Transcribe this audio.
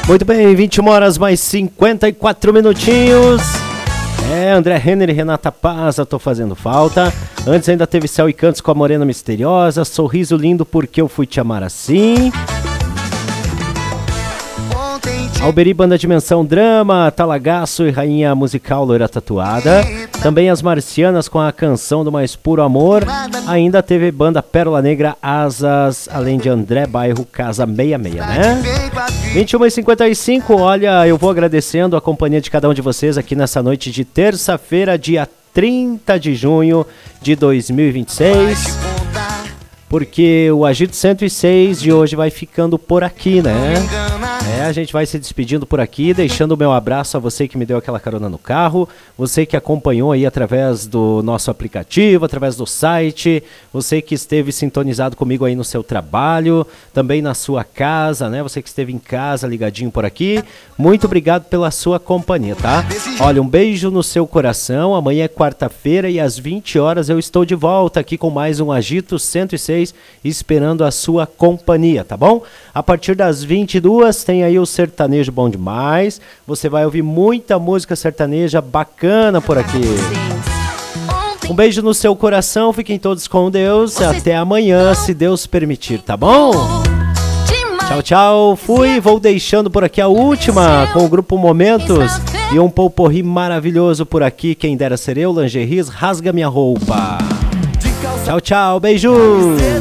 Muito bem, 21 horas mais 54 minutinhos. André Renner e Renata Paz, eu tô fazendo falta. Antes ainda teve Céu e Cantos com a Morena Misteriosa. Sorriso lindo porque eu fui te amar assim. Alberi, Banda Dimensão Drama, Talagaço e Rainha Musical Loira Tatuada. Também as Marcianas com a Canção do Mais Puro Amor. Ainda teve Banda Pérola Negra, Asas, além de André Bairro, Casa 66, né? 21h55, olha, eu vou agradecendo a companhia de cada um de vocês aqui nessa noite de terça-feira, dia 30 de junho de 2026. Porque o Agito 106 de hoje vai ficando por aqui, né? A gente vai se despedindo por aqui, deixando o meu abraço a você que me deu aquela carona no carro, você que acompanhou aí através do nosso aplicativo, através do site, você que esteve sintonizado comigo aí no seu trabalho, também na sua casa, né? Você que esteve em casa ligadinho por aqui, muito obrigado pela sua companhia, tá? Olha, um beijo no seu coração, amanhã é quarta-feira e às 20 horas eu estou de volta aqui com mais um Agito 106, esperando a sua companhia, tá bom? A partir das 22 tem aí o Sertanejo Bom Demais. Você vai ouvir muita música sertaneja bacana por aqui. Um beijo no seu coração, fiquem todos com Deus. Até amanhã, se Deus permitir, tá bom? Tchau, tchau. Fui, vou deixando por aqui a última com o grupo Momentos e um pouporri maravilhoso por aqui. Quem dera ser eu, Lingeries, Rasga Minha Roupa. Tchau, tchau, beijos.